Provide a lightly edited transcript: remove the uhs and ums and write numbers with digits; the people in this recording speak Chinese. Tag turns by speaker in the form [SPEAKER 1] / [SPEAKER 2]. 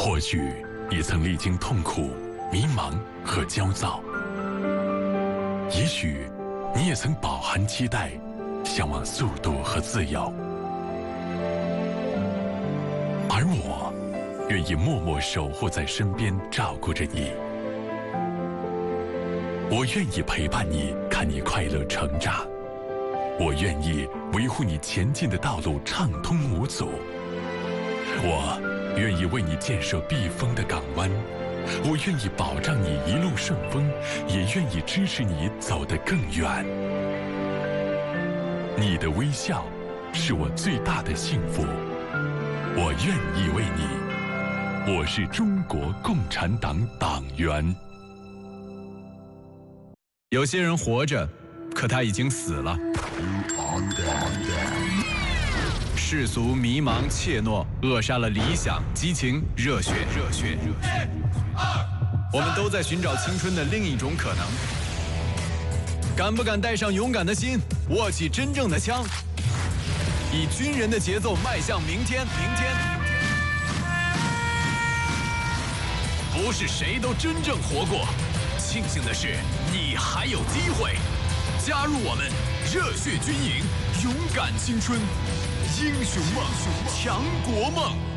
[SPEAKER 1] 或许你曾历经痛苦、迷茫和焦躁，也许你也曾饱含期待，向往速度和自由。而我愿意默默守护在身边，照顾着你。我愿意陪伴你，看你快乐成长。我愿意维护你前进的道路畅通无阻。我愿意为你建设避风的港湾，我愿意保障你一路顺风，也愿意支持你走得更远。你的微笑是我最大的幸福，我愿意为你。我是中国共产党党员。
[SPEAKER 2] 有些人活着，可他已经死了。世俗迷茫怯懦，扼杀了理想、激情、热血。我们都在寻找青春的另一种可能。敢不敢带上勇敢的心，握起真正的枪，以军人的节奏迈向明天。不是谁都真正活过，庆幸的是你还有机会。加入我们，热血军营，勇敢青春，英雄梦，强国梦。